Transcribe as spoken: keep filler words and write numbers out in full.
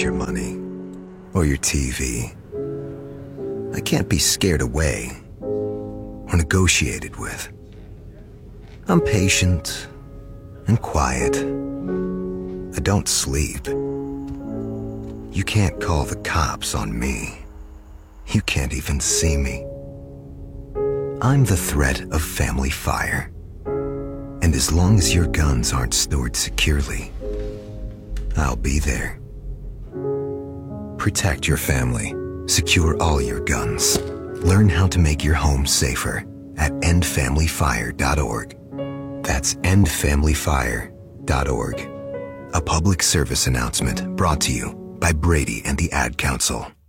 your money or your T V. I can't be scared away or negotiated with. I'm patient and quiet. I don't sleep. You can't call the cops on me. You can't even see me. I'm the threat of family fire. And as long as your guns aren't stored securely, I'll be there. Protect your family. Secure all your guns. Learn how to make your home safer at end family fire dot org. That's end family fire dot org. A public service announcement brought to you by Brady and the Ad Council.